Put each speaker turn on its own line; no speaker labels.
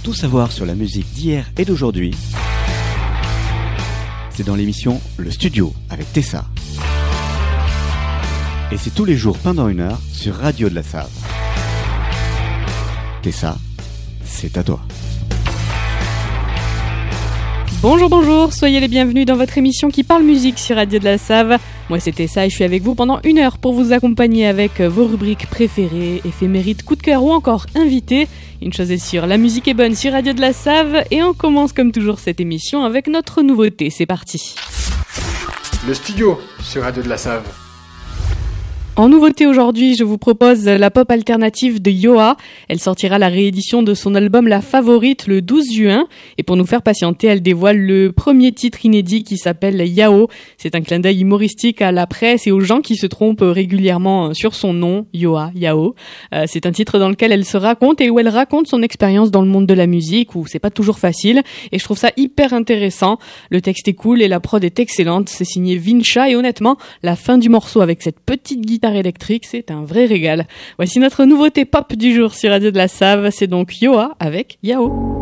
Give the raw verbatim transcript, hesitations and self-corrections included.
tout savoir sur la musique d'hier et d'aujourd'hui, c'est dans l'émission Le Studio avec Tessa. Et c'est tous les jours pendant une heure sur Radio de la Save. Tessa, c'est à toi.
Bonjour, bonjour, soyez les bienvenus dans votre émission qui parle musique sur Radio de la Save. Moi c'est Tessa et je suis avec vous pendant une heure pour vous accompagner avec vos rubriques préférées, éphémérides, coup de cœur ou encore invités. Une chose est sûre, la musique est bonne sur Radio de la Save et on commence comme toujours cette émission avec notre nouveauté. C'est parti.
Le Studio sur Radio de la Save.
En nouveauté aujourd'hui, je vous propose la pop alternative de Yoa. Elle sortira la réédition de son album La Favorite le douze juin. Et pour nous faire patienter, elle dévoile le premier titre inédit qui s'appelle Yao. C'est un clin d'œil humoristique à la presse et aux gens qui se trompent régulièrement sur son nom, Yoa, Yao. Euh, c'est un titre dans lequel elle se raconte et où elle raconte son expérience dans le monde de la musique, où c'est pas toujours facile. Et je trouve ça hyper intéressant. Le texte est cool et la prod est excellente. C'est signé Vincha et honnêtement, la fin du morceau avec cette petite guitare électrique, c'est un vrai régal. Voici notre nouveauté pop du jour sur Radio de la Save, c'est donc Yoa avec Yao.